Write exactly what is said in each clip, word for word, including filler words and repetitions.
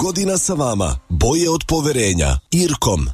godina sa vama. Boje od poverenja. Irkom.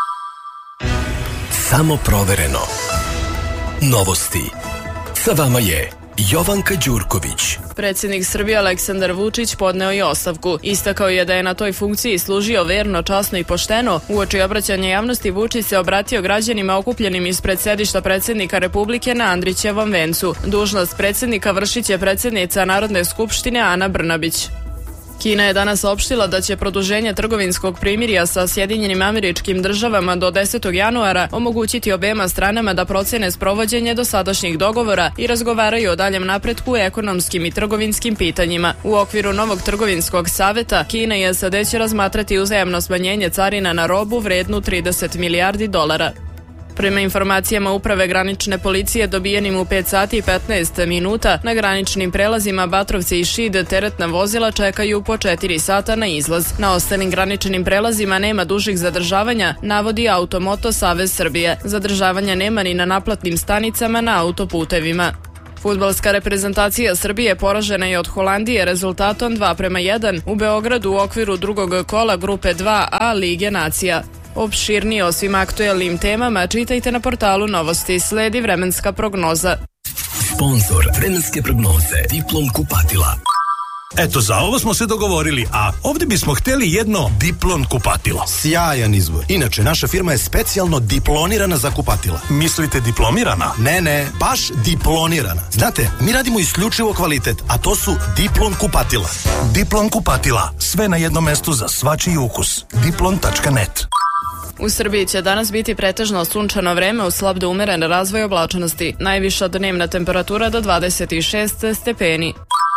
Samo provereno. Novosti. Sa vama je Jovanka Đurković. Predsjednik Srbije Aleksandar Vučić podneo je ostavku. Istakao je da je na toj funkciji služio verno, časno i pošteno. Uoči obraćanja javnosti Vučić se obratio građanima okupljenim ispred sedišta predsjednika Republike na Andrićevom vencu. Dužnost predsjednika vršit će predsjednica Narodne skupštine Ana Brnabić. Kina je danas saopštila da će produženje trgovinskog primirja sa Sjedinjenim Američkim Državama do desetog januara omogućiti obema stranama da procene sprovođenje dosadašnjih dogovora i razgovaraju o daljem napretku u ekonomskim i trgovinskim pitanjima. U okviru novog trgovinskog saveta Kina i S A D će razmatrati uzajamno smanjenje carina na robu vrednu trideset milijardi dolara. Prema informacijama Uprave granične policije dobijenim u pet sati i petnaest minuta, na graničnim prelazima Batrovci i Šid teretna vozila čekaju po četiri sata na izlaz. Na ostalim graničnim prelazima nema dužih zadržavanja, navodi Automoto Savez Srbije. Zadržavanja nema ni na naplatnim stanicama na autoputevima. Fudbalska reprezentacija Srbije poražena je od Holandije rezultatom dva prema jedan u Beogradu u okviru drugog kola grupe dva A Lige nacija. Opširnije o svim aktuelnim temama čitajte na portalu Novosti. Sledi vremenska prognoza. Sponzor vremenske prognoze Diplom kupatila. Eto, za ovo smo se dogovorili, a ovdje bismo htjeli jedno Diplom kupatilo. Sjajan izbor. Inače, naša firma je specijalno diplonirana za kupatila. Mislite diplomirana? Ne, ne, baš diplonirana. Znate, mi radimo isključivo kvalitet, a to su Diplom kupatila. Diplom kupatila. Sve na jednom mestu za svačiji ukus. diplom tačka net. U Srbiji će danas biti pretežno sunčano vreme uz slab do umeren razvoj oblačnosti. Najviša dnevna temperatura do dvadeset šest stepeni.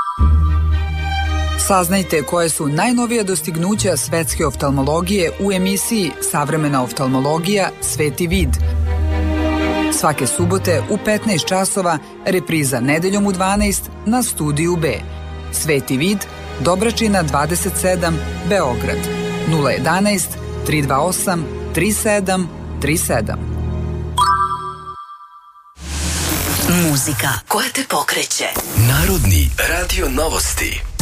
Saznajte koje su najnovija dostignuća svetske oftalmologije u emisiji Savremena oftalmologija Sveti vid. Svake subote u petnaest časova, repriza nedeljom u dvanaest na Studiju B. Sveti vid, Dobračina dvadeset sedam, Beograd. nula jedanaest, tri dva osam, tri sedam tri sedam. Muzika koja te pokreće. Narodni radio novosti.